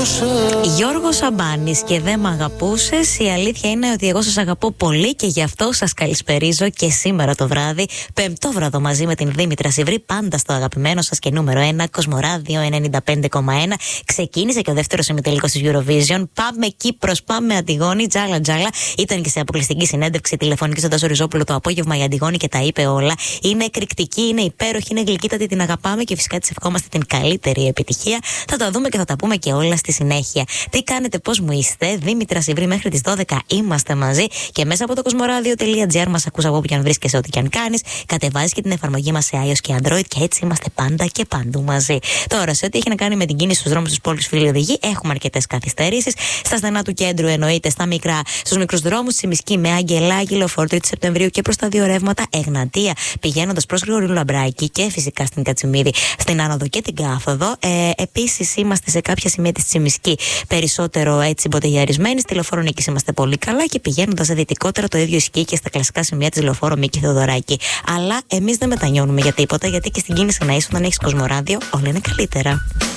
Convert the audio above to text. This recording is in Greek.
Γιώργος Σαμπάνης και δεν μ' αγαπούσες. Η αλήθεια είναι ότι εγώ σας αγαπώ πολύ και γι' αυτό σας καλησπερίζω και σήμερα το βράδυ, πεμπτόβραδο μαζί με την Δήμητρα Σιβρή, πάντα στο αγαπημένο σας και νούμερο 1, Κοσμοράδιο 95,1. Ξεκίνησε και ο δεύτερος ημιτελικός της Eurovision. Πάμε Κύπρος, πάμε Αντιγόνη, τζάλα τζάλα. Ήταν και σε αποκλειστική συνέντευξη τηλεφωνική στον Τάσο Ριζόπουλο το απόγευμα η Αντιγόνη και τα είπε όλα. Είναι εκρηκτική, είναι υπέροχη, είναι γλυκύτατη, την αγαπάμε και φυσικά της ευχόμαστε την καλύτερη επιτυχία. Θα τα δούμε και θα τα πούμε και όλα στη συνέχεια. Τι κάνετε, πώς μου είστε? Δήμητρα Σιβρή μέχρι τις 12 είμαστε μαζί και μέσα από το κοσμοράδιο.gr μας ακούς από όπου και αν βρίσκεσαι, ό,τι και αν κάνεις. Κατεβάζεις και την εφαρμογή μας σε iOS και Android και έτσι είμαστε πάντα και παντού μαζί. Τώρα, σε ό,τι έχει να κάνει με την κίνηση στους δρόμους της πόλης, φίλοι οδηγοί, έχουμε αρκετές καθυστερήσεις. Στα στενά του κέντρου, εννοείται, στα μικρά, στους μικρούς δρόμους, Τσιμισκή με Αγγελάκη, Λεωφόρο 3 Σεπτεμβρίου και προς τα δύο ρεύματα, Εγνατία πηγαίνοντας προς Γρηγορίου Λαμπράκη και φυσικά στην Κατσιμίδη, στην άνοδο και την κάθοδο. Επίσης, είμαστε σε κάποια σημεία της Τσιμισκή περισσότερο έτσι μποτεγιαρισμένοι. Στη Λεωφόρο Νίκης είμαστε πολύ καλά και πηγαίνοντας δυτικότερα το ίδιο ισχύει και στα κλασικά σημεία της Λεωφόρο Μίκη Θεοδωράκη. Αλλά εμείς δεν μετανιώνουμε για τίποτα, γιατί και στην κίνηση να είσαι όταν έχεις Κοσμοράδιο, όλα είναι καλύτερα.